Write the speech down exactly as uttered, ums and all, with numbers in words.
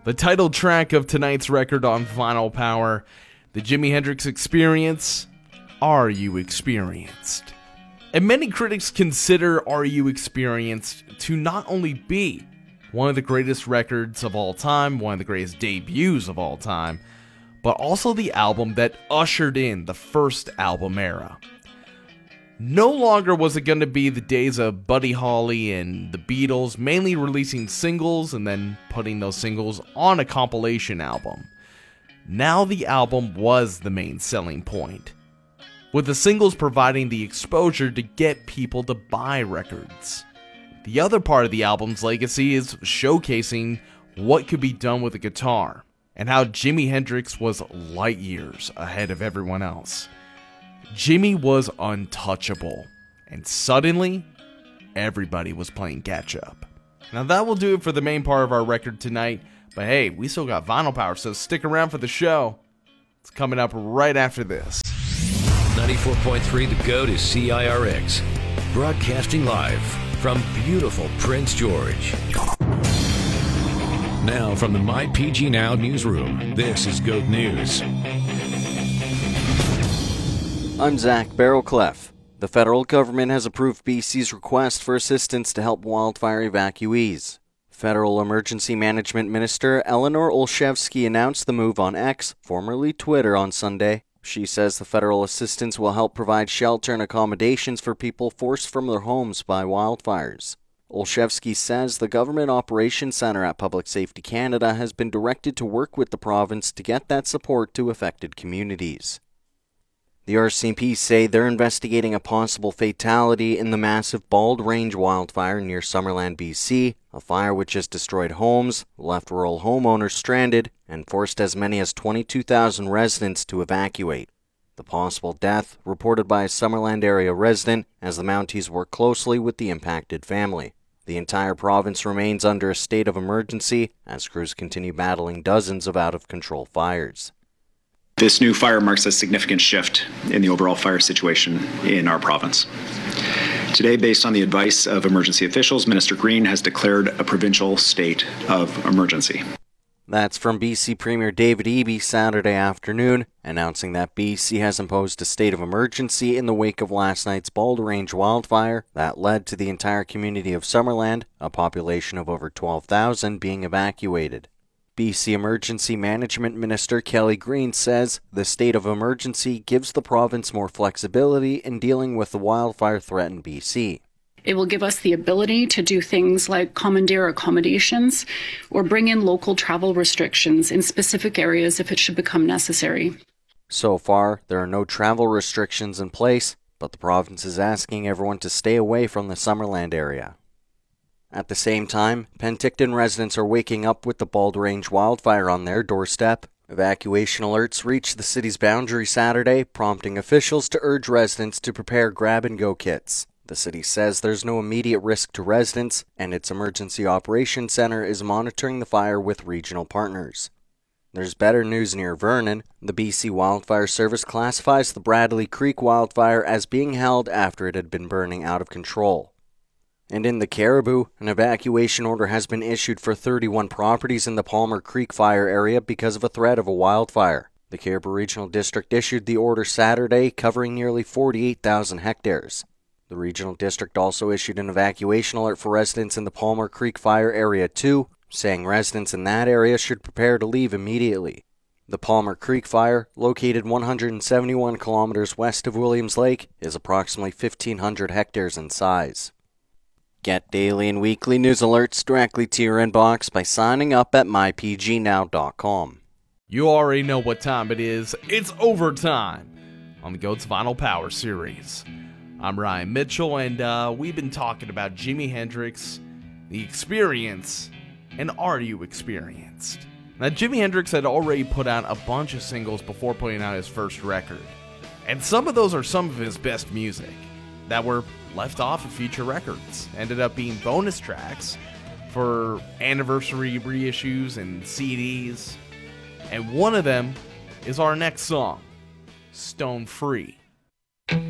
The title track of tonight's record on Vinyl Power, the Jimi Hendrix Experience, Are You Experienced? And many critics consider Are You Experienced to not only be one of the greatest records of all time, one of the greatest debuts of all time, but also the album that ushered in the first album era. No longer was it going to be the days of Buddy Holly and the Beatles mainly releasing singles and then putting those singles on a compilation album. Now the album was the main selling point, with the singles providing the exposure to get people to buy records. The other part of the album's legacy is showcasing what could be done with a guitar, and how Jimi Hendrix was light years ahead of everyone else. Jimi was untouchable, and suddenly, everybody was playing catch up. Now that will do it for the main part of our record tonight, but hey, we still got Vinyl Power, so stick around for the show. It's coming up right after this. ninety-four point three The GOAT is C I R X, broadcasting live from beautiful Prince George. Now from the My P G Now newsroom, this is GOAT News. I'm Zach Barrowcleff. The federal government has approved B C's request for assistance to help wildfire evacuees. Federal Emergency Management Minister Eleanor Olszewski announced the move on X, formerly Twitter, on Sunday. She says the federal assistance will help provide shelter and accommodations for people forced from their homes by wildfires. Olszewski says the Government Operations Center at Public Safety Canada has been directed to work with the province to get that support to affected communities. The R C M P say they're investigating a possible fatality in the massive Bald Range wildfire near Summerland, B C, a fire which has destroyed homes, left rural homeowners stranded, and forced as many as twenty-two thousand residents to evacuate. The possible death reported by a Summerland area resident as the Mounties work closely with the impacted family. The entire province remains under a state of emergency as crews continue battling dozens of out-of-control fires. This new fire marks a significant shift in the overall fire situation in our province. Today, based on the advice of emergency officials, Minister Green has declared a provincial state of emergency. That's from B C Premier David Eby Saturday afternoon, announcing that B C has imposed a state of emergency in the wake of last night's Bald Range wildfire that led to the entire community of Summerland, a population of over twelve thousand, being evacuated. B C Emergency Management Minister Kelly Green says the state of emergency gives the province more flexibility in dealing with the wildfire threat in B C. It will give us the ability to do things like commandeer accommodations or bring in local travel restrictions in specific areas if it should become necessary. So far, there are no travel restrictions in place, but the province is asking everyone to stay away from the Summerland area. At the same time, Penticton residents are waking up with the Bald Range wildfire on their doorstep. Evacuation alerts reached the city's boundary Saturday, prompting officials to urge residents to prepare grab-and-go kits. The city says there's no immediate risk to residents, and its Emergency Operations Center is monitoring the fire with regional partners. There's better news near Vernon. The B C Wildfire Service classifies the Bradley Creek wildfire as being held after it had been burning out of control. And in the Caribou, an evacuation order has been issued for thirty-one properties in the Palmer Creek fire area because of a threat of a wildfire. The Caribou Regional District issued the order Saturday, covering nearly forty-eight thousand hectares. The Regional District also issued an evacuation alert for residents in the Palmer Creek fire area too, saying residents in that area should prepare to leave immediately. The Palmer Creek fire, located one hundred seventy-one kilometers west of Williams Lake, is approximately fifteen hundred hectares in size. Get daily and weekly news alerts directly to your inbox by signing up at my p g now dot com. You already know what time it is. It's overtime on the GOAT's Vinyl Power series. I'm Ryan Mitchell, and uh, we've been talking about Jimi Hendrix, the experience, and Are You Experienced? Now, Jimi Hendrix had already put out a bunch of singles before putting out his first record, and some of those are some of his best music that were left off of future records, ended up being bonus tracks for anniversary reissues and C Ds, and one of them is our next song, Stone Free.